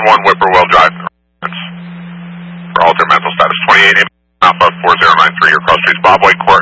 491 Whippoorwill Drive. For alter mental status 28 Alpha 4093, your cross streets Bob White Court.